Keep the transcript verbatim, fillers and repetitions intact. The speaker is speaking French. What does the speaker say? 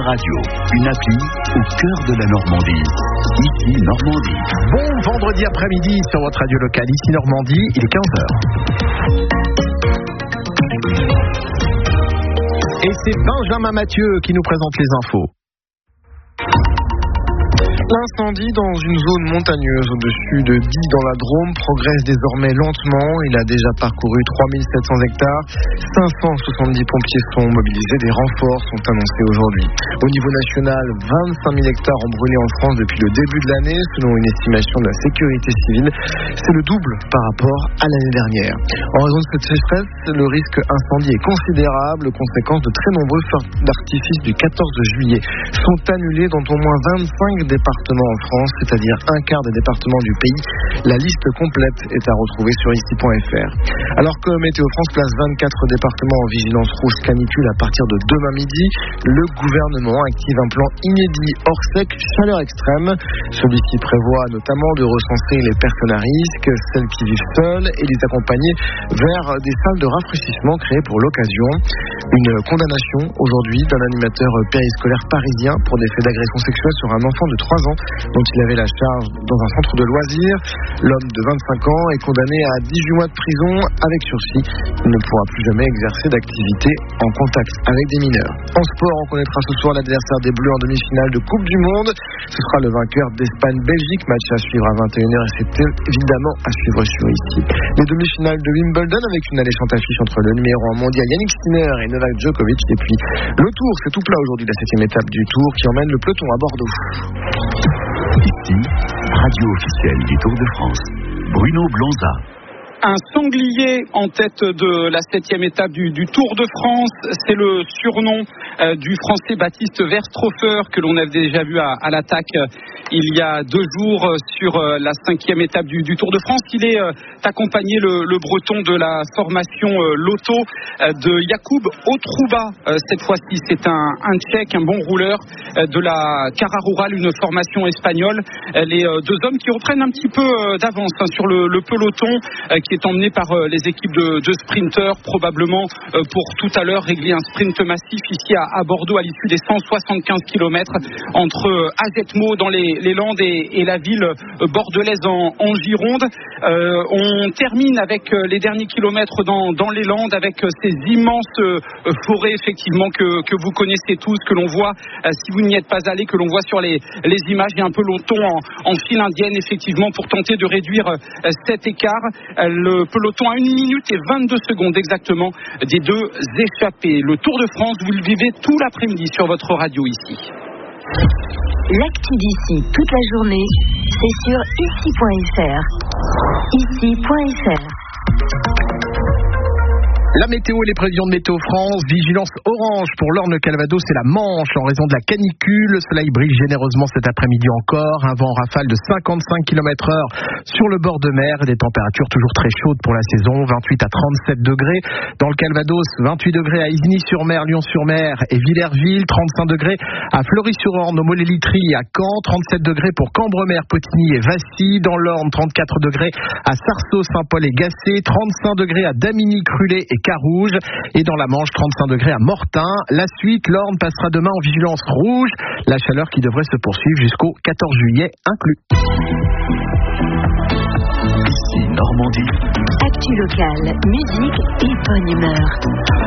radio, une appli au cœur de la Normandie. Ici Normandie. Bon vendredi après-midi sur votre radio locale, ici Normandie, il est quinze heures. Et c'est Benjamin Mathieu qui nous présente les infos. L'incendie dans une zone montagneuse au-dessus de Die dans la Drôme progresse désormais lentement. Il a déjà parcouru trois mille sept cents hectares. cinq cent soixante-dix pompiers sont mobilisés. Des renforts sont annoncés aujourd'hui. Au niveau national, vingt-cinq mille hectares ont brûlé en France depuis le début de l'année, selon une estimation de la sécurité civile. C'est le double par rapport à l'année dernière. En raison de cette sécheresse, le risque incendie est considérable. Conséquence de très nombreux feux d'artifice du quatorze juillet sont annulés, dont au moins vingt-cinq départements en France, c'est-à-dire un quart des départements du pays. La liste complète est à retrouver sur ici point f r. Alors que Météo France place vingt-quatre départements en vigilance rouge canicule à partir de demain midi, le gouvernement active un plan inédit hors sec, chaleur extrême. Celui-ci prévoit notamment de recenser les personnes à risque, celles qui vivent seules, et les accompagner vers des salles de rafraîchissement créées pour l'occasion. Une condamnation aujourd'hui d'un animateur périscolaire parisien pour des faits d'agression sexuelle sur un enfant de trois ans dont il avait la charge dans un centre de loisirs. L'homme de vingt-cinq ans est condamné à dix-huit mois de prison avec sursis. Il ne pourra plus jamais exercer d'activité en contact avec des mineurs. En sport, on connaîtra ce soir l'adversaire des Bleus en demi-finale de Coupe du Monde. Ce sera le vainqueur d'Espagne-Belgique. Match à suivre à vingt et une heures et c'est évidemment à suivre sur ici. Les demi-finales de Wimbledon avec une alléchante affiche entre le numéro un mondial Yannick Sinner et Novak Djokovic. Et puis le Tour, c'est tout plat aujourd'hui, la septième étape du Tour qui emmène le peloton à Bordeaux. Ici, radio officielle du Tour de France. Bruno Blanza. Un sanglier en tête de la septième étape du, du Tour de France, c'est le surnom euh, du Français Baptiste Verstroffer que l'on a déjà vu à, à l'attaque euh, il y a deux jours euh, sur euh, la cinquième étape du, du Tour de France. Il est euh, accompagné le, le breton de la formation euh, Lotto euh, de Jakub Otruba. Euh, cette fois-ci, c'est un, un Tchèque, un bon rouleur euh, de la Cara Rural, une formation espagnole. Euh, les euh, deux hommes qui reprennent un petit peu euh, d'avance hein, sur le, le peloton. Euh, qui est emmené par euh, les équipes de, de sprinteurs, probablement euh, pour tout à l'heure régler un sprint massif ici à, à Bordeaux à l'issue des cent soixante-quinze kilomètres entre euh, Azetmo dans les, les Landes et, et la ville euh, bordelaise en, en Gironde. Euh, on termine avec euh, les derniers kilomètres dans, dans les Landes avec euh, ces immenses euh, forêts effectivement que, que vous connaissez tous, que l'on voit euh, si vous n'y êtes pas allé, que l'on voit sur les, les images. Il y a un peloton en, en file indienne effectivement pour tenter de réduire euh, cet écart. Euh, Le peloton à une minute et vingt-deux secondes exactement des deux échappés. Le Tour de France, vous le vivez tout l'après-midi sur votre radio ici. L'actu d'ici toute la journée, c'est sur ici point f r. ici point f r. La météo et les prévisions de Météo France, vigilance orange pour l'Orne-Calvados et la Manche en raison de la canicule. Le soleil brille généreusement cet après-midi encore, un vent rafale de cinquante-cinq kilomètres heure sur le bord de mer, des températures toujours très chaudes pour la saison, vingt-huit à trente-sept degrés. Dans le Calvados, vingt-huit degrés à Isigny-sur-Mer, Lyon-sur-Mer et Villerville, trente-cinq degrés à Fleury-sur-Orne, au Mollet-Litry, à Caen, trente-sept degrés pour Cambremer, Potigny et Vassy. Dans l'Orne, trente-quatre degrés à Sarceaux, Saint-Paul et Gacé, trente-cinq degrés à Damigny, Crulé et Carouge, et dans la Manche, trente-cinq degrés à Mortain. La suite, l'Orne passera demain en vigilance rouge, la chaleur qui devrait se poursuivre jusqu'au quatorze juillet inclus. Ici Normandie. Actu locale, musique et bonne humeur.